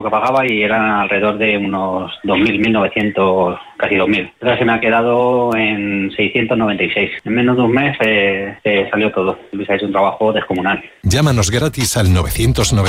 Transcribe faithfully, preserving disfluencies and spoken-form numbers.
que pagaba y eran alrededor de unos dos mil, mil novecientos, casi dos mil. Entonces se me ha quedado en seiscientos noventa y seis. En menos de un mes eh, eh, salió todo. Luis ha hecho un trabajo descomunal. Llámanos gratis al novecientos noventa.